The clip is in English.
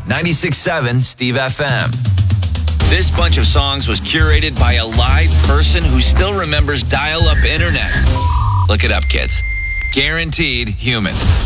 96.7 Steve FM. This bunch of songs was curated by a live person who still remembers dial-up internet. Look it up, kids. Guaranteed human.